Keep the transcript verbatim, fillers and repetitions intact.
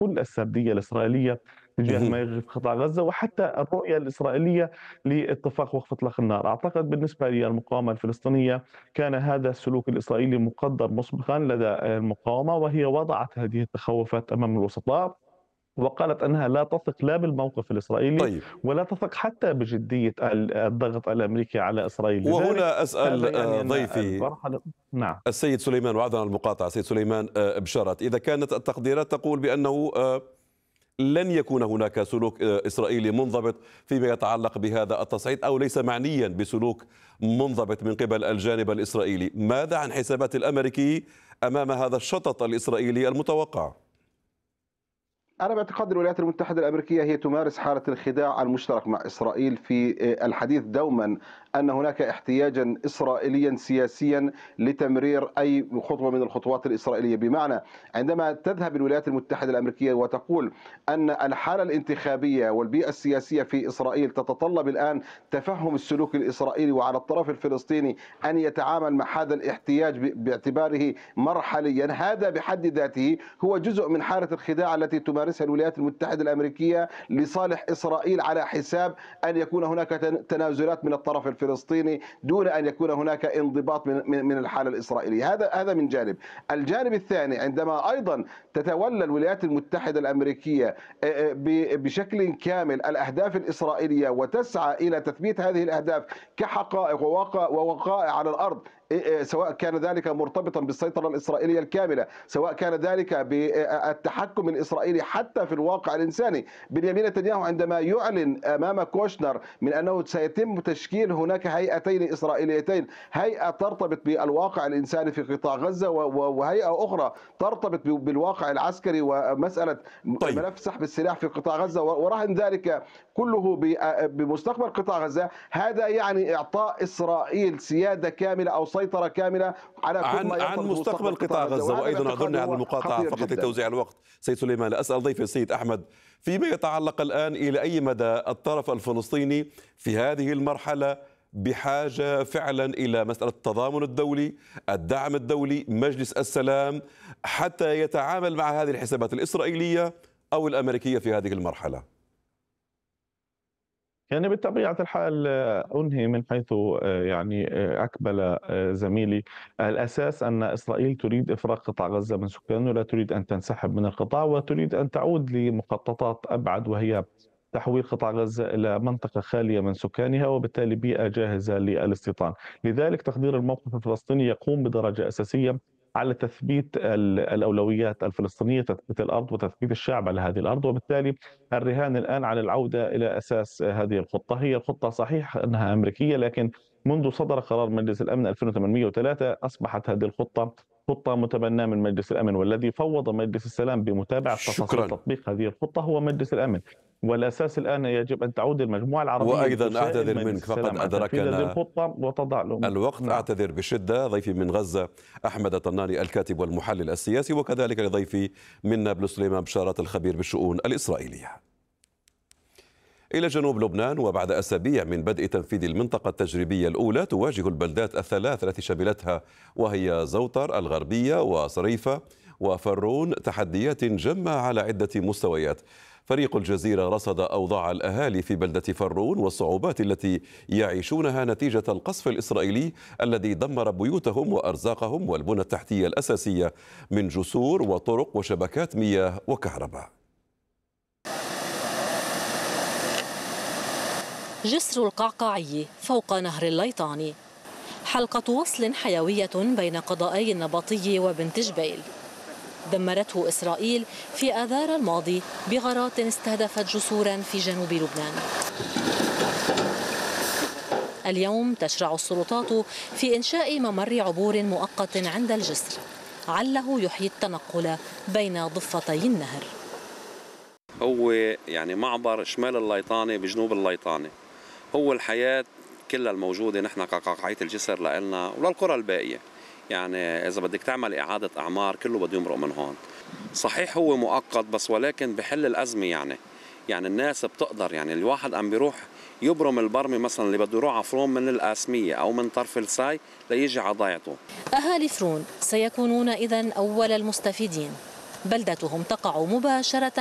كل السردية الإسرائيلية تجاه ما يجري في قطاع غزة، وحتى الرؤية الإسرائيلية لاتفاق وقف إطلاق النار. أعتقد بالنسبة للمقاومة الفلسطينية كان هذا السلوك الإسرائيلي مقدر مسبقا لدى المقاومة، وهي وضعت هذه التخوفات أمام الوسطاء، وقالت أنها لا تثق لا بالموقف الإسرائيلي طيب، ولا تثق حتى بجدية ال- الضغط الأمريكي على إسرائيل. لذلك وهنا هذا أسأل آه، يعني أن ضيفي المرحلة. نعم. السيد سليمان، وعذرا عن المقاطعة سيد سليمان آه، بشارات، إذا كانت التقديرات تقول بأنه آه، لن يكون هناك سلوك آه، إسرائيلي منضبط فيما يتعلق بهذا التصعيد، أو ليس معنيا بسلوك منضبط من قبل الجانب الإسرائيلي، ماذا عن حسابات الأمريكي أمام هذا الشطط الإسرائيلي المتوقع؟ أنا باعتقاد الولايات المتحدة الأمريكية هي تمارس حالة الخداع المشترك مع إسرائيل في الحديث دوما أن هناك احتياجا إسرائيليا سياسيا لتمرير أي خطوة من الخطوات الإسرائيلية. بمعنى عندما تذهب الولايات المتحدة الأمريكية وتقول أن الحالة الانتخابية والبيئة السياسية في إسرائيل تتطلب الآن تفهم السلوك الإسرائيلي، وعلى الطرف الفلسطيني أن يتعامل مع هذا الاحتياج باعتباره مرحليا، هذا بحد ذاته هو جزء من حالة الخداع التي تمارسها الولايات المتحدة الأمريكية لصالح إسرائيل، على حساب أن يكون هناك تنازلات من الطرف الفلسطيني دون أن يكون هناك انضباط من من الحالة الإسرائيلية. هذا هذا من جانب. الجانب الثاني، عندما أيضا تتولى الولايات المتحدة الأمريكية بشكل كامل الأهداف الإسرائيلية وتسعى إلى تثبيت هذه الأهداف كحقائق ووقائع على الأرض، سواء كان ذلك مرتبطا بالسيطرة الإسرائيلية الكاملة، سواء كان ذلك بالتحكم الإسرائيلي حتى في الواقع الإنساني. بنيامين نتنياهو عندما يعلن أمام كوشنر من أنه سيتم تشكيل هناك هيئتين إسرائيليتين، هيئة ترتبط بالواقع الإنساني في قطاع غزة، وهيئة أخرى ترتبط بالواقع العسكري ومسألة طيب، ملف سحب السلاح في قطاع غزة، ورهن ذلك كله بمستقبل قطاع غزة. هذا يعني إعطاء إسرائيل سيادة كاملة أو سيطرة كاملة على كل عن ما عن يرتبط بمستقبل مستقبل قطاع قطاع غزة، غزة. وهذا وأيضا باعتقادي أعذرني على هو المقاطعة خطير فقط جدا. لتوزيع الوقت سيد سليمان، أسأل ضيفي السيد أحمد فيما يتعلق الآن إلى أي مدى الطرف الفلسطيني في هذه المرحلة بحاجة فعلا إلى مسألة التضامن الدولي، الدعم الدولي، مجلس السلام، حتى يتعامل مع هذه الحسابات الإسرائيلية أو الأمريكية في هذه المرحلة. يعني بطبيعة الحال آه، أنهي من حيث آه، يعني آه، أكمل آه، زميلي. الأساس أن إسرائيل تريد إفراغ قطاع غزة من سكانه، لا تريد أن تنسحب من القطاع، وتريد أن تعود لمخططات أبعد، وهي تحويل قطاع غزة إلى منطقة خالية من سكانها، وبالتالي بيئة جاهزة للاستيطان. لذلك تقدير الموقف الفلسطيني يقوم بدرجة أساسية على تثبيت ال- الأولويات الفلسطينية، تثبيت الأرض وتثبيت الشعب على هذه الأرض. وبالتالي الرهان الآن على العودة إلى أساس هذه الخطة. هي الخطة صحيح أنها أمريكية، لكن منذ صدر قرار مجلس الأمن ألفين وثمانمئة وثلاثة أصبحت هذه الخطة خطة متبناة من مجلس الأمن، والذي فوض مجلس السلام بمتابعة تفاصيل شكرا. تطبيق هذه الخطة هو مجلس الأمن. والأساس الآن يجب أن تعود المجموعة العربية وأيضا لتسائل أعتذر مجلس منك فقد السلام عن تنفيذ هذه أدركنا الخطة وتضع لهم. الوقت، نعم. أعتذر بشدة. ضيفي من غزة أحمد الطناني الكاتب والمحلل السياسي، وكذلك لضيفي من نابلس سليمان بشارات الخبير بالشؤون الإسرائيلية. إلى جنوب لبنان، وبعد أسابيع من بدء تنفيذ المنطقة التجريبية الأولى، تواجه البلدات الثلاث التي شملتها وهي زوطر، الغربية وصريفة وفرون تحديات جمة على عدة مستويات. فريق الجزيرة رصد أوضاع الأهالي في بلدة فرون والصعوبات التي يعيشونها نتيجة القصف الإسرائيلي الذي دمر بيوتهم وأرزاقهم والبنى التحتية الأساسية من جسور وطرق وشبكات مياه وكهرباء. جسر القعقاعي فوق نهر الليطاني، حلقة وصل حيوية بين قضائي النبطي وبنت جبيل، دمرته إسرائيل في آذار الماضي بغارات استهدفت جسورا في جنوب لبنان. اليوم تشرع السلطات في إنشاء ممر عبور مؤقت عند الجسر عله يحيي التنقل بين ضفتي النهر. هو يعني معبر شمال الليطاني بجنوب الليطاني، هو الحياة كلها الموجودة نحن كقطعية الجسر لنا وللقرى الباقية. يعني إذا بدك تعمل إعادة أعمار كله بده يمرق من هون. صحيح هو مؤقت بس ولكن بحل الأزمة. يعني يعني الناس بتقدر، يعني الواحد عم بيروح يبرم البرمي مثلا اللي بده يروح عفرون من القاسمية أو من طرف الساي ليجي على ضيعته. أهالي فرون سيكونون إذن أول المستفيدين. بلدتهم تقع مباشرة